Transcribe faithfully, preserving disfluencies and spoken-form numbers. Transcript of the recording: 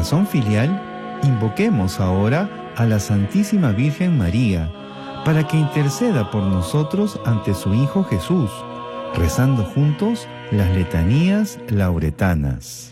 razón filial, invoquemos ahora a la Santísima Virgen María, para que interceda por nosotros ante su Hijo Jesús, rezando juntos las letanías lauretanas.